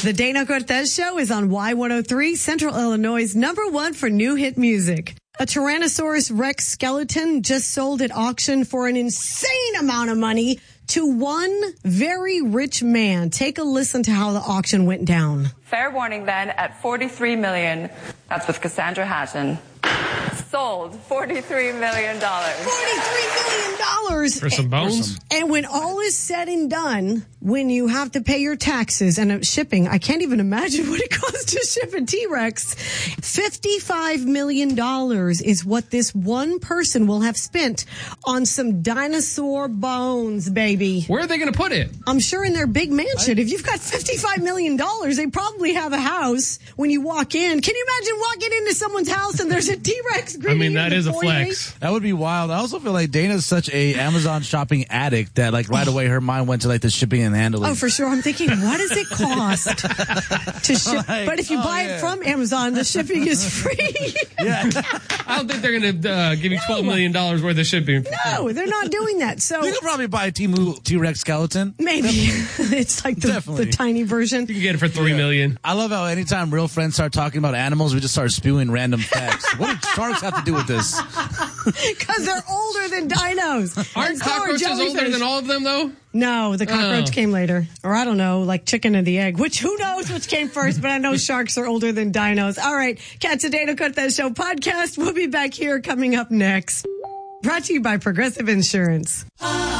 The Dana Cortez Show is on Y103, Central Illinois' #1 for new hit music. A Tyrannosaurus Rex skeleton just sold at auction for an insane amount of money to one very rich man. Take a listen to how the auction went down. Fair warning then, at $43 million, that's with Cassandra Hatton, sold $43 million. $43 million! For some bones? And when all is said and done, when you have to pay your taxes and shipping, I can't even imagine what it costs to ship a T-Rex. $55 million is what this one person will have spent on some dinosaur bones, baby. Where are they going to put it? I'm sure in their big mansion. If you've got $55 million, they probably have a house when you walk in. Can you imagine walking into someone's house and there's a T-Rex greeting you? I mean, that is a flex. That would be wild. I also feel like Dana's such a Amazon shopping addict that like right away her mind went to like the shipping and handling. Oh, for sure. I'm thinking, what does it cost to ship? Like, but if you buy it from Amazon, the shipping is free. Yeah. I don't think they're going to give you $12 million worth of shipping. No, they're not doing that. So you could probably buy a T-Rex skeleton. Maybe. It's like the tiny version. You can get it for $3 million. I love how anytime real friends start talking about animals, we just start spewing random facts. What do sharks have to do with this? Because they're older than dinos. Aren't cockroaches older than all of them, though? No, the cockroach came later. Or I don't know, like chicken and the egg, which who knows which came first, but I know sharks are older than dinos. All right, catch the Dana Cortez Show podcast. We'll be back here coming up next. Brought to you by Progressive Insurance.